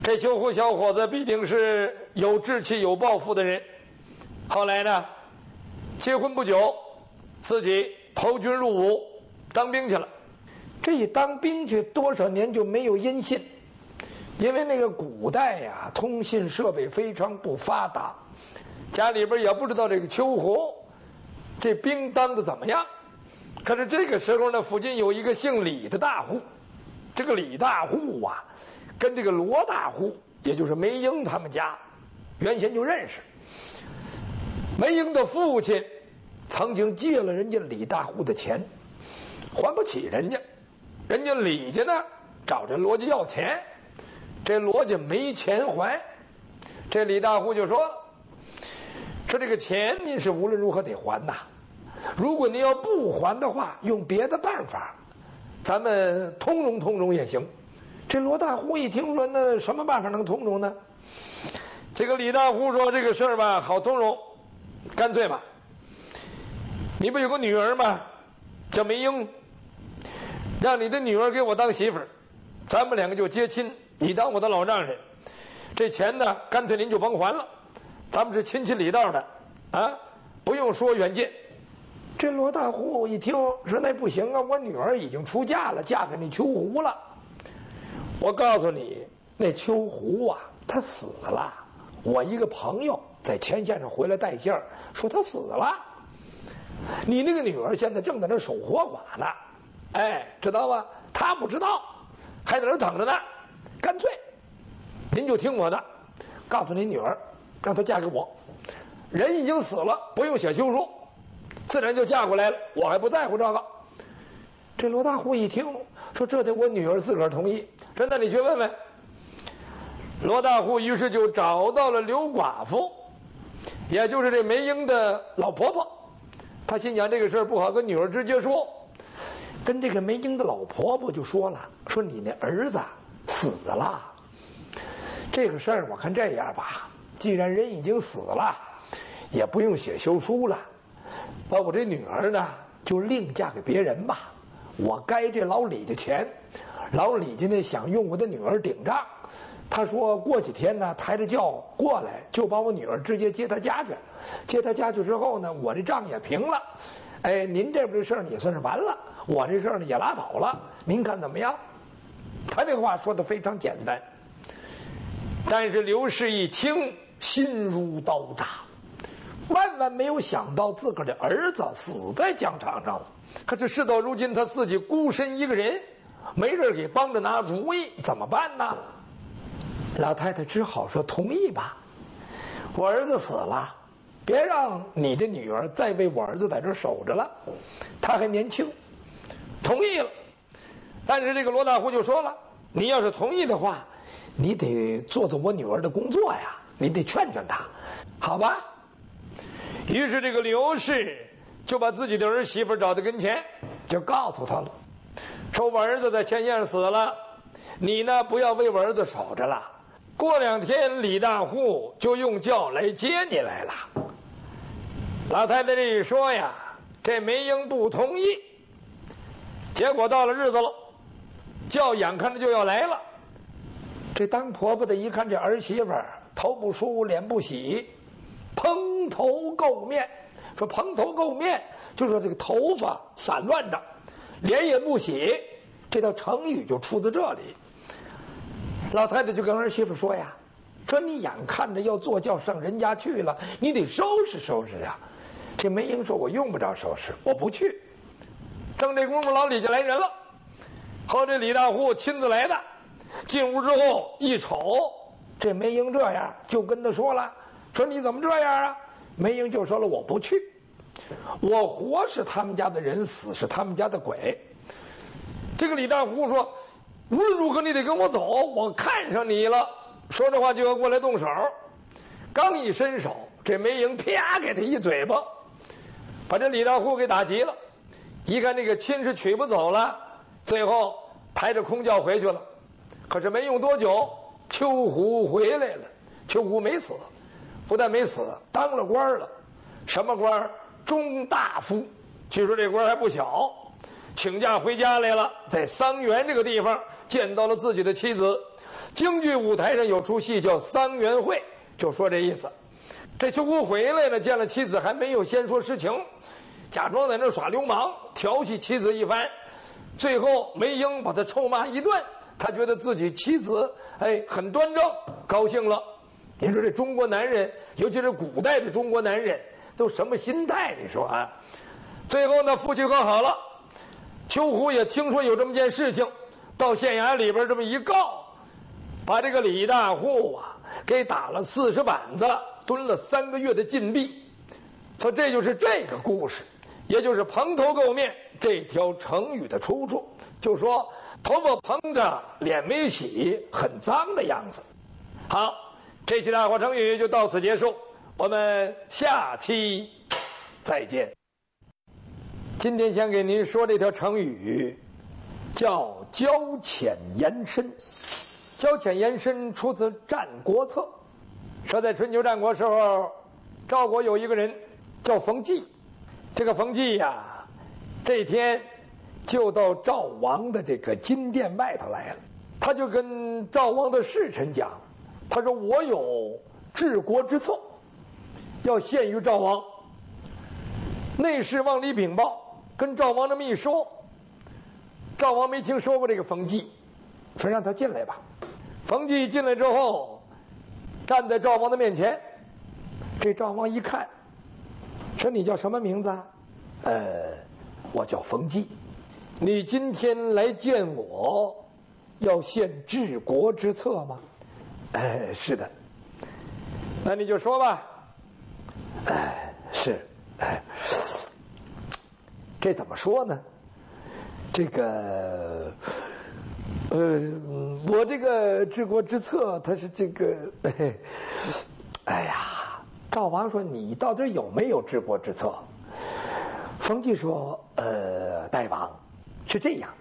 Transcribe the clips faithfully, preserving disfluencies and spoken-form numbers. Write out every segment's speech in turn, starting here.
这秋胡小伙子必定是有志气、有抱负的人。后来呢，结婚不久，自己投军入伍，当兵去了。这一当兵去，多少年就没有音信，因为那个古代呀，通信设备非常不发达，家里边也不知道这个秋胡这兵当的怎么样。可是这个时候呢，附近有一个姓李的大户，这个李大户啊，跟这个罗大户，也就是梅英他们家，原先就认识。梅英的父亲曾经借了人家李大户的钱，还不起人家，人家李家呢找这罗家要钱，这罗家没钱还，这李大户就说：“说这个钱您是无论如何得还呐，如果您要不还的话，用别的办法，咱们通融通融也行。”这罗大户一听说，那什么办法能通融呢？这个李大户说：“这个事儿吧，好通融，干脆吧，你不有个女儿吗？叫梅英，让你的女儿给我当媳妇儿，咱们两个就结亲，你当我的老丈人。这钱呢，干脆您就甭还了，咱们是亲戚里道的啊，不用说远近。”这罗大户一听说：“那不行啊，我女儿已经出嫁了，嫁给那秋胡了。我告诉你，那秋胡啊，他死了。我一个朋友在前线上回来带信儿，说他死了。你那个女儿现在正在那守活寡呢，哎，知道吧？他不知道，还在那等着呢。干脆，您就听我的，告诉你女儿，让她嫁给我。人已经死了，不用写休书，自然就嫁过来了。我还不在乎这个。”这罗大户一听说，这得我女儿自个儿同意，说那你去问问。罗大户于是就找到了刘寡妇，也就是这梅英的老婆婆。他心想这个事儿不好跟女儿直接说，跟这个梅英的老婆婆就说了，说你那儿子死了，这个事儿我看这样吧，既然人已经死了，也不用写休书了，把我这女儿呢就另嫁给别人吧。我该这老李家钱，老李家呢想用我的女儿顶账，他说过几天呢抬着轿过来，就把我女儿直接接他家去。接他家去之后呢，我这账也平了，哎，您这边的事儿也算是完了，我这事儿呢也拉倒了，您看怎么样？他这话说的非常简单，但是刘氏一听心如刀扎，万万没有想到自个儿的儿子死在疆场上了。可是事到如今，他自己孤身一个人，没人给帮着拿主意，怎么办呢？老太太只好说同意吧，我儿子死了，别让你的女儿再为我儿子在这守着了，他还年轻。同意了。但是这个罗大户就说了，你要是同意的话，你得做做我女儿的工作呀，你得劝劝她，好吧？于是这个刘氏就把自己的儿媳妇找到跟前，就告诉他了，说我儿子在前线上死了，你呢不要为我儿子守着了，过两天李大户就用轿来接你来了。老太太这一说呀，这梅英不同意，结果到了日子了，轿眼看着就要来了。这当婆婆的一看这儿媳妇头不梳脸不洗，蓬头垢面，说蓬头垢面就说这个头发散乱着，脸也不洗，这套成语就出自这里。老太太就跟儿媳妇说呀，说你眼看着要坐轿上人家去了，你得收拾收拾啊。这梅英说，我用不着收拾，我不去。正这功夫，老李家来人了，和这李大户亲自来的。进屋之后一瞅，这梅英这样，就跟他说了，说你怎么这样啊？梅英就说了，我不去，我活是他们家的人，死是他们家的鬼。这个李大户说，无论如何你得跟我走，我看上你了。说这话就要过来动手，刚一伸手，这梅英啪给他一嘴巴，把这李大户给打急了。一看这个亲是娶不走了，最后抬着空轿回去了。可是没用多久，秋胡回来了。秋胡没死，不但没死，当了官了。什么官？中大夫。据说这官还不小。 请假回家来了，在桑园这个地方见到了自己的妻子。京剧舞台上有出戏叫《桑园会》，就说这意思。这秋姑回来了，见了妻子还没有先说实情，假装在那耍流氓，调戏妻子一番。最后梅英把他臭骂一顿，他觉得自己妻子哎很端正，高兴了。你说这中国男人，尤其是古代的中国男人，都什么心态？你说啊？最后呢，夫妻和好了。秋胡也听说有这么件事情，到县衙里边这么一告，把这个李大户啊给打了四十板子，蹲了三个月的禁闭。所以这就是这个故事，也就是蓬头垢面这条成语的出处，就说头发蓬着，脸没洗，很脏的样子。好，这期大话成语就到此结束，我们下期再见。今天想给您说这条成语叫交浅言深。交浅言深出自《战国策》，说在春秋战国时候，赵国有一个人叫冯骥。这个冯骥呀，这天就到赵王的这个金殿外头来了。他就跟赵王的侍臣讲，他说我有治国之策，要献于赵王。内侍往里禀报，跟赵王这么一说，赵王没听说过这个冯骥，说让他进来吧。冯骥进来之后，站在赵王的面前。这赵王一看，说你叫什么名字啊？呃，我叫冯骥。你今天来见我，要献治国之策吗？哎，是的。那你就说吧。哎，是。哎，这怎么说呢？这个，呃，我这个治国之策，它是这个，哎，哎呀，赵王说你到底有没有治国之策？冯骥说，呃，大王是这样，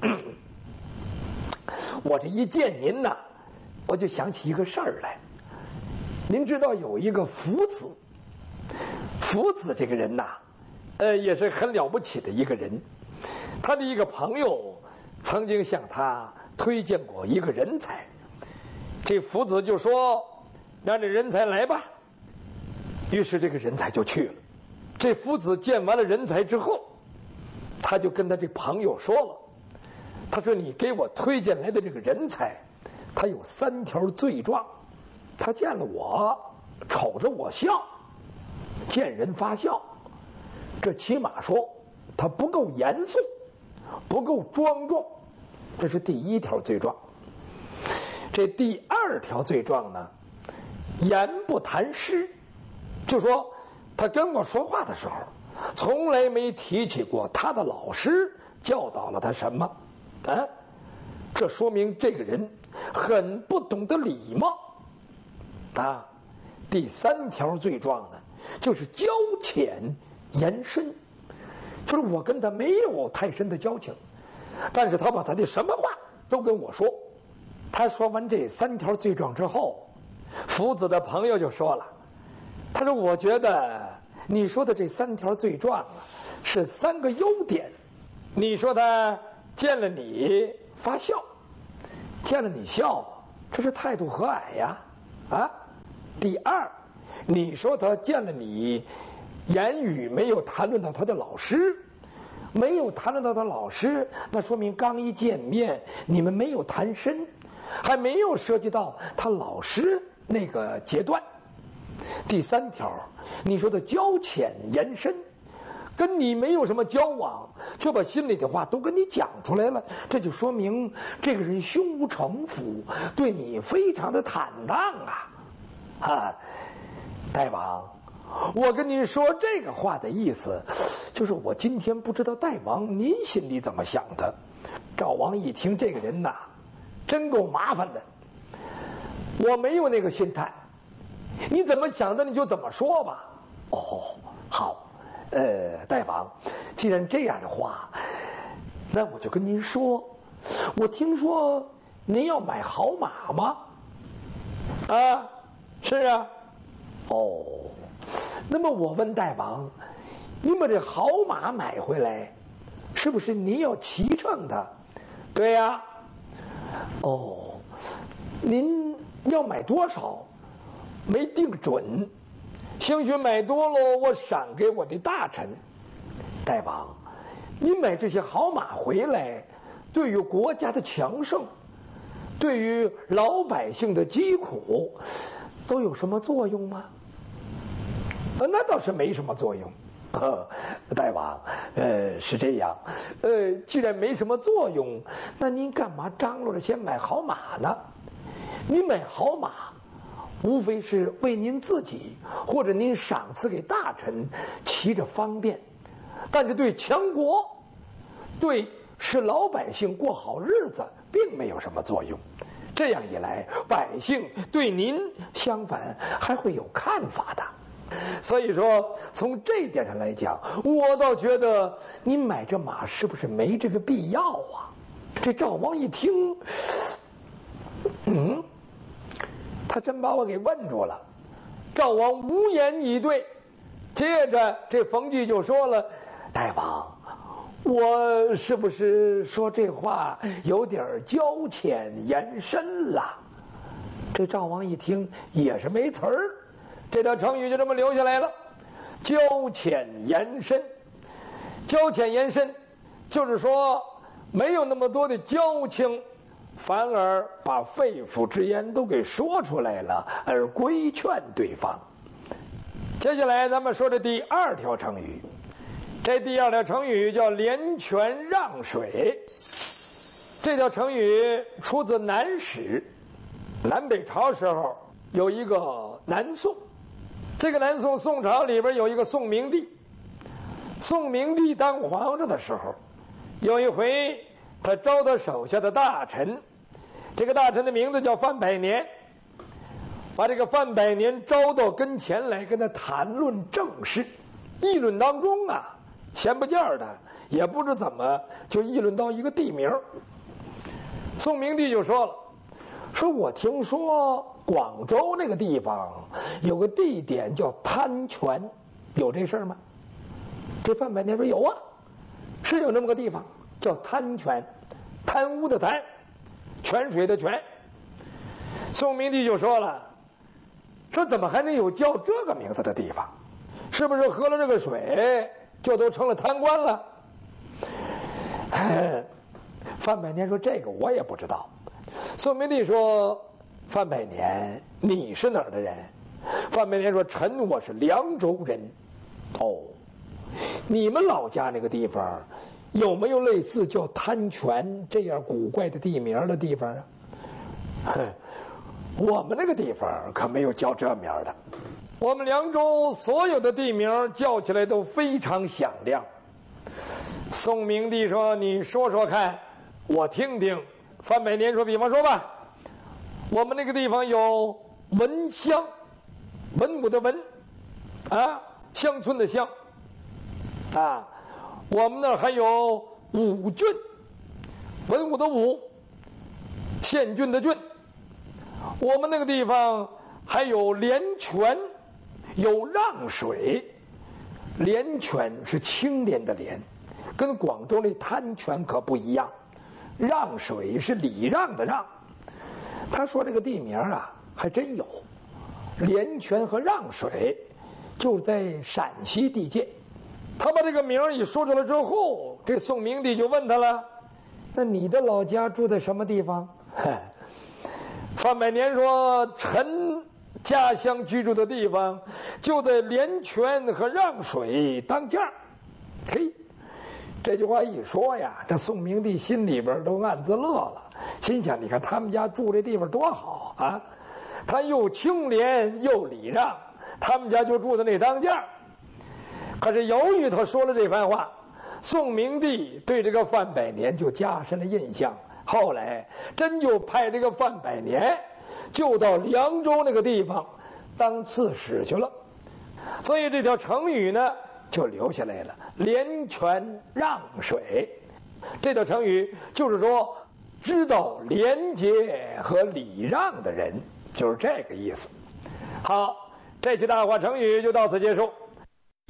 我这一见您呐，我就想起一个事儿来。您知道有一个夫子，夫子这个人呐，呃，也是很了不起的一个人。他的一个朋友曾经向他推荐过一个人才，这夫子就说让这人才来吧。于是这个人才就去了。这夫子见完了人才之后，他就跟他这朋友说了，他说你给我推荐来的这个人才，他有三条罪状。他见了我，瞅着我笑，见人发笑，这起码说他不够严肃，不够庄重，这是第一条罪状。这第二条罪状呢，言不谈诗，就说他跟我说话的时候，从来没提起过他的老师教导了他什么啊，这说明这个人很不懂得礼貌啊。第三条罪状呢，就是交浅言深，就是我跟他没有太深的交情，但是他把他的什么话都跟我说。他说完这三条罪状之后，夫子的朋友就说了，他说我觉得你说的这三条罪状啊是三个优点。你说他见了你发笑，见了你笑，这是态度和蔼呀啊。第二，你说他见了你言语没有谈论到他的老师，没有谈论到他老师，那说明刚一见面你们没有谈深，还没有涉及到他老师那个阶段。第三条，你说的交浅言深，跟你没有什么交往，却把心里的话都跟你讲出来了，这就说明这个人胸无城府，对你非常的坦荡啊！啊，大王，我跟您说这个话的意思，就是我今天不知道大王您心里怎么想的。赵王一听这个人呐，真够麻烦的，我没有那个心态，你怎么想的你就怎么说吧。哦，好，呃，大王，既然这样的话，那我就跟您说，我听说您要买好马吗？啊，是啊。哦，那么我问大王，你把这好马买回来是不是您要骑乘它？对呀。哦，您要买多少？没定准，兴许买多了，我赏给我的大臣。大王，你买这些好马回来，对于国家的强盛，对于老百姓的疾苦，都有什么作用吗？呃，那倒是没什么作用。呃，大王，呃，是这样，呃，既然没什么作用，那您干嘛张罗着先买好马呢？你买好马，无非是为您自己或者您赏赐给大臣骑着方便，但是对强国，对使老百姓过好日子，并没有什么作用。这样一来，百姓对您相反还会有看法的。所以说，从这点上来讲，我倒觉得你买这马是不是没这个必要啊？这赵王一听，嗯，他真把我给问住了。赵王无言以对。接着这冯骥就说了：“大王，我是不是说这话有点交浅言深了？”这赵王一听也是没词儿。这条成语就这么留下来了，交浅言深。交浅言深，就是说没有那么多的交情，反而把肺腑之言都给说出来了，而规劝对方。接下来咱们说这第二条成语，这第二条成语叫连泉让水。这条成语出自南史，南北朝时候有一个南宋。这个南宋宋朝里边有一个宋明帝，宋明帝当皇上的时候，有一回他招他手下的大臣，这个大臣的名字叫范百年，把这个范百年招到跟前来，跟他谈论政事。议论当中啊，闲不见的，也不知怎么就议论到一个地名。宋明帝就说了，说我听说广州那个地方有个地点叫贪泉，有这事儿吗？这范百年说有啊，是有这么个地方叫贪泉，贪污的贪，泉水的泉。宋明帝就说了，说怎么还能有叫这个名字的地方？是不是喝了这个水就都成了贪官了？范百年说这个我也不知道。宋明帝说，范百年，你是哪儿的人？范百年说，臣我是凉州人。哦，你们老家那个地方有没有类似叫贪泉这样古怪的地名的地方啊？我们那个地方可没有叫这名的。我们凉州所有的地名叫起来都非常响亮。宋明帝说，你说说看，我听听。范百年说，比方说吧，我们那个地方有文乡，文武的文啊，乡村的乡啊，我们那儿还有武郡，文武的武，县郡的郡。我们那个地方还有连泉，有让水。连泉是清廉的廉，跟广州那贪泉可不一样。让水是礼让的让。他说这个地名啊还真有，连泉和让水就在陕西地界。他把这个名一说出来之后，这宋明帝就问他了，那你的老家住在什么地方？范百年说，臣家乡居住的地方就在连泉和让水当间。嘿，这句话一说呀，这宋明帝心里边都暗自乐了，心想，你看他们家住这地方多好啊，他又清廉又礼让，他们家就住在那当间。可是由于他说了这番话，宋明帝对这个范百年就加深了印象，后来真就派这个范百年就到凉州那个地方当刺史去了。所以这条成语呢就留下来了，连泉让水。这条成语就是说，知道廉洁和礼让的人，就是这个意思。好，这期大话成语就到此结束。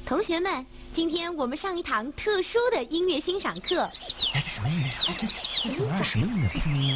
同学们，今天我们上一堂特殊的音乐欣赏课。 哎，这什么音乐呀？这这这玩意儿什么音乐？这什么音乐？